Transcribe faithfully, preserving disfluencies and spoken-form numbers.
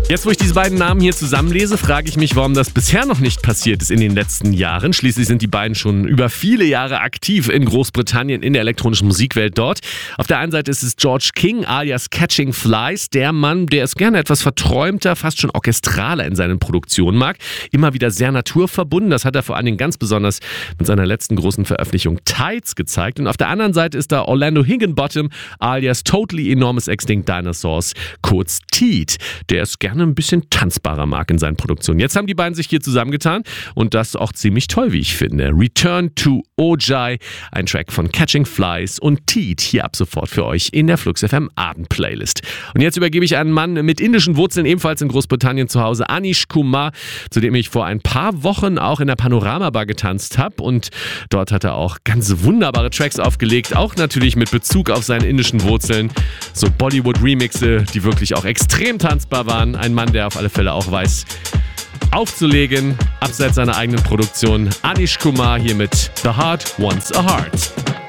Jetzt, wo ich diese beiden Namen hier zusammenlese, frage ich mich, warum das bisher noch nicht passiert ist in den letzten Jahren. Schließlich sind die beiden schon über viele Jahre aktiv in Großbritannien in der elektronischen Musikwelt dort. Auf der einen Seite ist es George King alias Catching Flies, der Mann, der es gerne etwas verträumter, fast schon orchestraler in seinen Produktionen mag. Immer wieder sehr naturverbunden. Das hat er vor allen Dingen ganz besonders mit seiner letzten großen Veröffentlichung Tides gezeigt. Und auf der anderen Seite ist da Orlando Higginbottom alias Totally Enormous Extinct Dinosaurs, kurz Teed, der es gerne ein bisschen tanzbarer mag in seinen Produktionen. Jetzt haben die beiden sich hier zusammengetan und das auch ziemlich toll, wie ich finde. Return to Ojai, ein Track von Catching Flies und Teed hier ab sofort für euch in der Flux F M Abend-Playlist. Und jetzt übergebe ich einen Mann mit indischen Wurzeln, ebenfalls in Großbritannien zu Hause, Anish Kumar, zu dem ich vor ein paar Wochen auch in der Panorama Bar getanzt habe und dort hat er auch ganz wunderbare Tracks aufgelegt, auch natürlich mit Bezug auf seine indischen Wurzeln, so Bollywood-Remixe, die wirklich auch extrem tanzbar waren. Ein Mann, der auf alle Fälle auch weiß, aufzulegen, abseits seiner eigenen Produktion. Anish Kumar hier mit The Heart Wants a Heart.